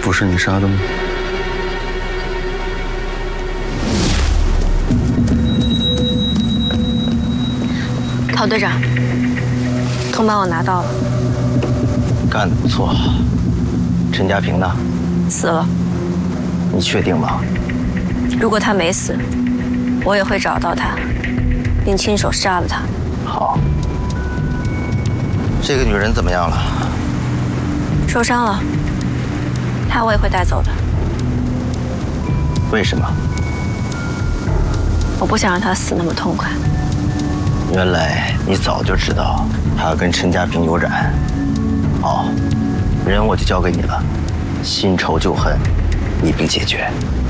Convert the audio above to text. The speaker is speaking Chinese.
不是你杀的吗？ 陶队长，通把我拿到了。 干得不错。陈家平呢？ 死了。 你确定吗？ 如果他没死，我也会找到他，并亲手杀了他。 好。这个女人怎么样了？ 受伤了。他我也会带走的。 为什么？ 我不想让他死那么痛快。 原来你早就知道他跟陈家平有染。好，人我就交给你了，新仇旧恨一并解决。